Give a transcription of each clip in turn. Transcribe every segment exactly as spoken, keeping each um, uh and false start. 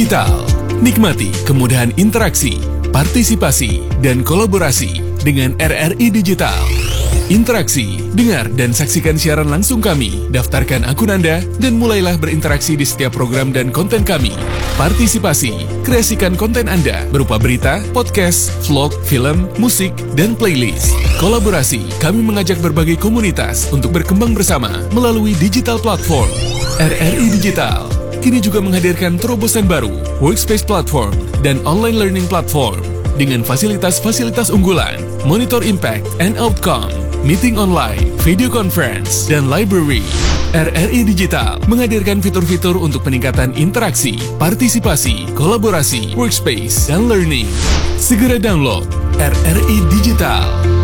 Digital. Nikmati kemudahan interaksi, partisipasi, dan kolaborasi dengan R R I Digital. Interaksi, dengar dan saksikan siaran langsung kami, daftarkan akun Anda, dan mulailah berinteraksi di setiap program dan konten kami. Partisipasi, kreasikan konten Anda berupa berita, podcast, vlog, film, musik, dan playlist. Kolaborasi, kami mengajak berbagai komunitas untuk berkembang bersama melalui digital platform. R R I Digital kini juga menghadirkan terobosan baru, workspace platform, dan online learning platform dengan fasilitas-fasilitas unggulan, monitor impact and outcome, meeting online, video conference, dan library. R R I Digital menghadirkan fitur-fitur untuk peningkatan interaksi, partisipasi, kolaborasi, workspace, dan learning. Segera download R R I Digital.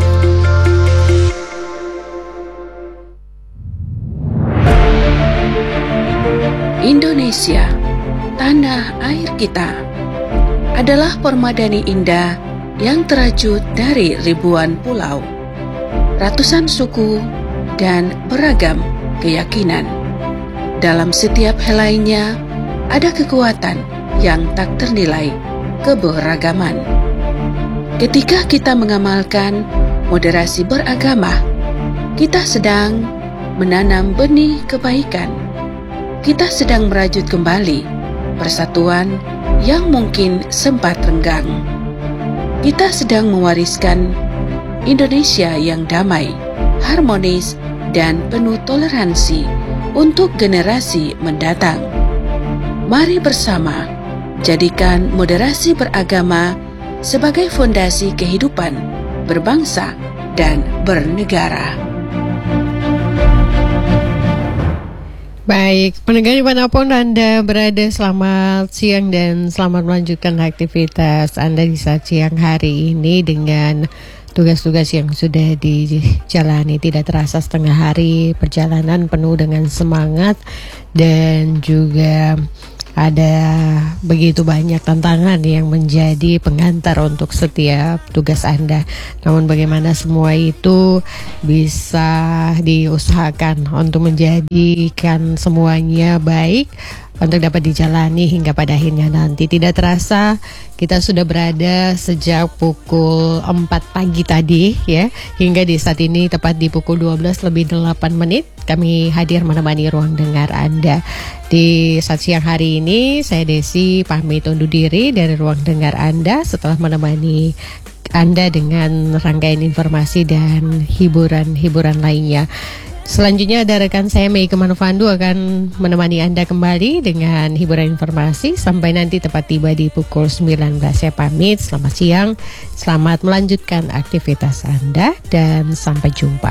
Indonesia, tanah air kita, adalah permadani indah yang terajut dari ribuan pulau, ratusan suku, dan beragam keyakinan. Dalam setiap helainya ada kekuatan yang tak ternilai keberagaman. Ketika kita mengamalkan moderasi beragama, kita sedang menanam benih kebaikan. Kita sedang merajut kembali persatuan yang mungkin sempat renggang. Kita sedang mewariskan Indonesia yang damai, harmonis, dan penuh toleransi untuk generasi mendatang. Mari bersama jadikan moderasi beragama sebagai fondasi kehidupan berbangsa dan bernegara. Baik, pendengar dimanapun Anda berada, selamat siang dan selamat melanjutkan aktivitas Anda di saat siang hari ini dengan tugas-tugas yang sudah dijalani. Tidak terasa setengah hari perjalanan penuh dengan semangat dan juga ada begitu banyak tantangan yang menjadi pengantar untuk setiap tugas Anda. Namun bagaimana semua itu bisa diusahakan untuk menjadikan semuanya baik untuk dapat dijalani hingga pada akhirnya nanti. Tidak terasa kita sudah berada sejak pukul empat pagi tadi ya, hingga di saat ini tepat di pukul dua belas lebih delapan menit kami hadir menemani ruang dengar Anda. Di saat siang hari ini saya Desi pamit undur diri dari ruang dengar Anda setelah menemani Anda dengan rangkaian informasi dan hiburan-hiburan lainnya. Selanjutnya ada rekan saya Mei Kemanovandu akan menemani Anda kembali dengan hiburan informasi sampai nanti tepat tiba di pukul sembilan belas. Saya pamit, selamat siang, selamat melanjutkan aktivitas Anda dan sampai jumpa.